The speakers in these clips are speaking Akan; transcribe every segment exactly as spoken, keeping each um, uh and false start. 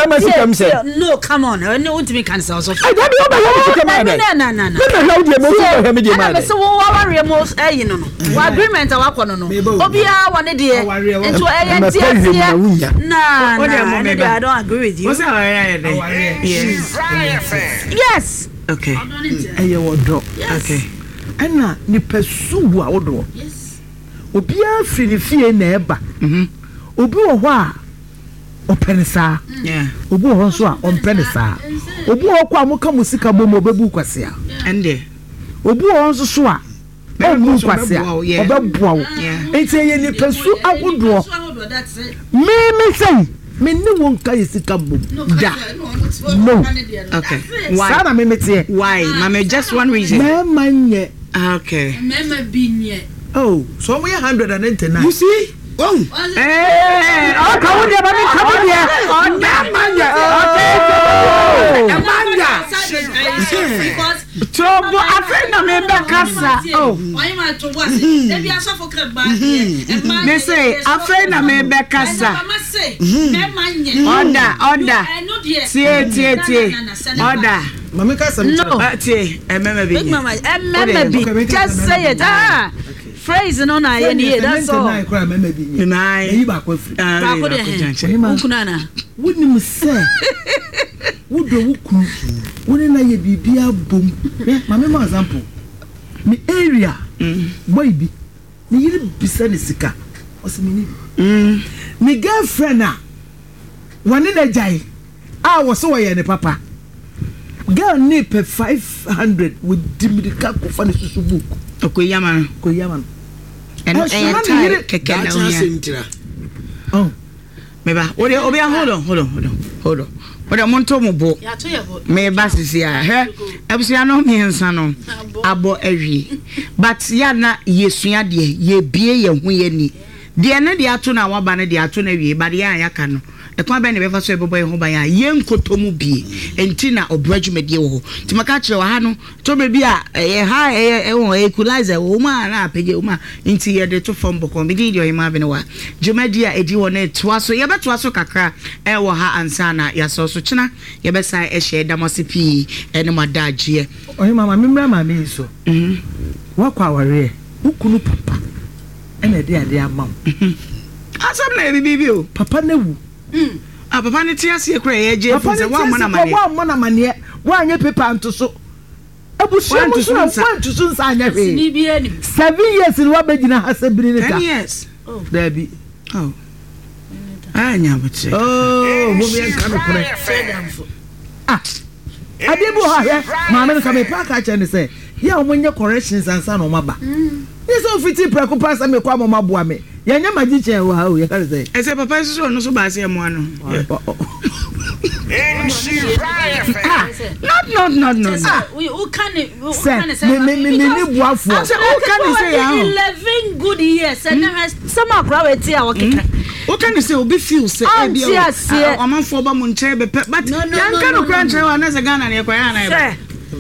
sikam say. No, come on. I no want me cancel so. I don't know about sikam. No, no, no, no. Me how dey mo so me dey man. Na me so wo worry mo eh you no no. Wa agreement a wakọ no no. Obia won dey. Into eh tie. Nah, nah. I don't agree with you. What's that? Yes. Yes. Okay. Eye wodo. Okay. Ana ni pesu a wodo. Yes. Obia firi fie na eba. Mhm. Obi wo ho a openisa. Yeah. Obi wo ho so a ompenisa. Obi wo kwa amuka musika bomo obebu kwase a. Ende. Obi wo ho so a obebu kwase a. Obebua wo. Enti ye ni pesu awodo. Me me say me ni won ka yesika bom. Da. No. Okay. Why? Sana me metie. Why? Mama, just one reason. Me manye. Okay. Mama binye. Oh, so we one hundred ninety-nine. You see? Oh. Eh, oh, come on, baby, come on here. Oh, manya. Okay. Manya. Trouble, I think I me be kasa. Oh. Why am I to was? They be aso for crab back here. Me say, I think I me be kasa. Mama say, me manye. Order, order. Tie, tie, tie. Order. Mama kasa me. No. Tie, eh mama bi. Big mama, eh mama bi. Just say it. Ah. Phrase no na ye ni that's all. Me nai. Yi ba kwa free. Ba ko de. Unkunana. Woni me say. Wodo wukun. Woni na ye bibia bom. Mama ma example. Me area. Boy bi. Ni yiri bisa ne sika. Osi me ni. Mm. Me girlfriend a. Wani na jai. Ah wo so ye ne papa. Girl ni pe five hundred with dimidika ko fa ne susu book. Okoyama. Koyama. And eh keke na uya. Oh. Meba, ode obi hold on, hold on, hold on. Hold on. Ode monto mo bo. Ya to ye bo. Me ba sisi a. He. Ebusia no me nsa no. Abo awie. But ya na yesua de ye bie ye hu ye ni. De ne de ato na waba ne de ato na wie, ba de ya ya ka no. Ekwa be ne be fa so ebobo ye ho ban ya ye nkotomu bie. Enti na obrajumedie wo. Ti maka kire wa ha no. To be bia eh ha eh equalizer wo ma na apege wo ma enti ye de to form boko bi di yo ma be ne wa. Jumedie a edi wo na toa so ye be toa so kakra eh wo ha ansa na ya so so kina ye be sai e hye damose pi ene madagie. Oyi mama memra ma me so. Mhm. Wa kwa ware. Ukunu papa. Ene de ade amam. Asam na bi bi o. Papa na wu. Mm. Ah, papa ni tia se kra ye je fu se wa mo na mane. Wa mo na mane. Wa anye pepa ntoso. Abusia mo so na wa ntoso nsa anya hwe. Ni bi ani. seven years ni wa begina hasabiri ni ka. ten years. Oh. There be. Oh. Anya butse. Oh, mo me nka no kore. Ah. Adebu ha hwe. Ma me ka me pa ka che ni se. Ya o monye corrections ansa na o maba. Mm. Ni so fiti preko pass me kwa mo maboa me. Ya nya magi che wa o ya ka say. E say papa so no so ba se mo ano. Not not not not. Who can who can say me me me ni buafo. I say who can say ya? eleven good years and has some akra we tia wo keka. Who can say obi feel say e bia o amanfo ba mo nche be but yan kan no kra nche wa na se Ghana na ekwa na e.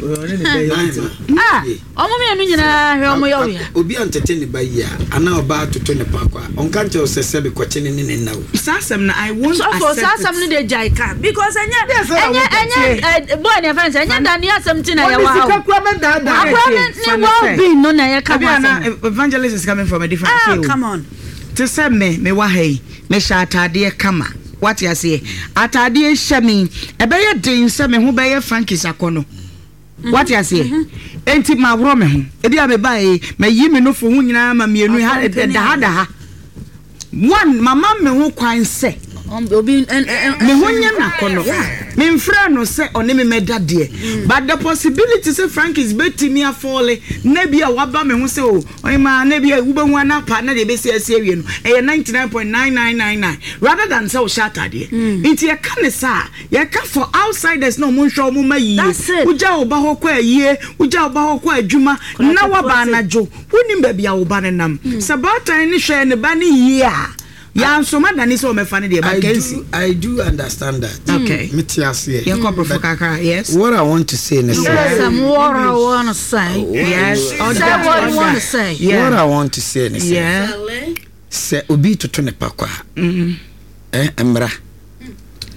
Ah, omo me anu nyina hwe omo yawo ya. Obi antete ne ba yi a ana oba toto ne pa kwa. Onka nche osese be kwache ne ne na wo. Sasam na I want to accept. So sasam no dey jai ka because enya enya enya boy ne friends enya dan ya asem ti na ya wa. Akwa me da da. Akwa me well being no na ya ka ma. Evangelist is coming from a different ah, field. Come on. To say me me wa hey me sha atade kama. What you say? Atade hye me e be ye den se me ho be ye Frankis akono. What you say? Enti ma wro me ho. E bia me ba e me yi me no fo hu nyina ma mienu ha da ha da ha. One mama me ho kwan se. Obi me ho nya na kono. Me mfra no se one me meda de. But the possibility say Frankis betimi afole na bia waba me ho se o. Oyima na bia wo be hu na pa na de be se ase awie no. E ninety-nine point nine nine nine nine rather than say o shata de. Enti e ka ne sa, ye ka for outsiders no mo nhwo mo mayi. Uja oba ho kwa yie, uja oba ho kwa adwuma na waba anajo. Woni ba bia wo ba ne nam. Sabatan ni hwe ne ba ne yie a. Yeah, so man than is all my funny day. I do, I do understand that. Okay. Yes. What I want to say is some what I want to say. Yes. What I want to say. What I want to say is yeah. say obi to tune pakwa. Mhm. Eh, emra.